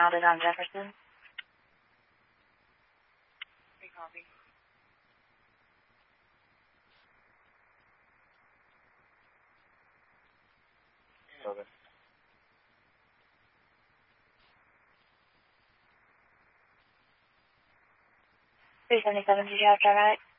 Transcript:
founded on Jefferson. Copy. Okay. 377, did you have to right?